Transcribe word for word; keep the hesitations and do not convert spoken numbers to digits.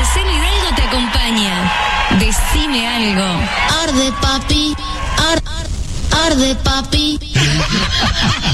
Marcelo Hidalgo te acompaña. Decime algo. Arde papi, ar, ar- arde papi.